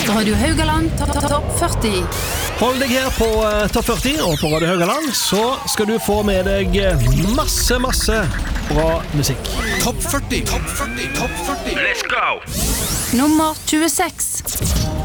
Radio Haugaland Topp 40. Hold deg her på Topp 40 og på Radio Haugaland, så skal du få med deg masse bra musikk. Topp 40. Let's go! Nummer 26.